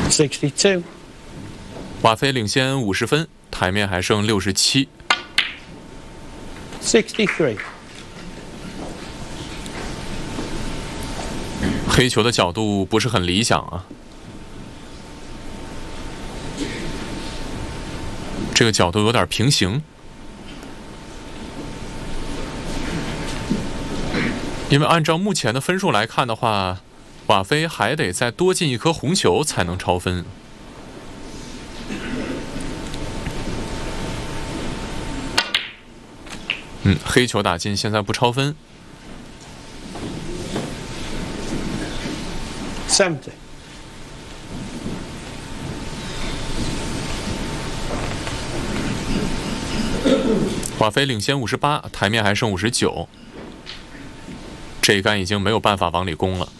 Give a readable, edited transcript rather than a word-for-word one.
62. 瓦菲领先50分，台面还剩67。 63. 黑球的角度不是很理想啊，这个角度有点平行，因为按照目前的分数来看的话，瓦菲还得再多进一颗红球才能超分。黑球打进，现在不超分。 70. 瓦菲领先58，台面还剩59，这一杆已经没有办法往里攻了。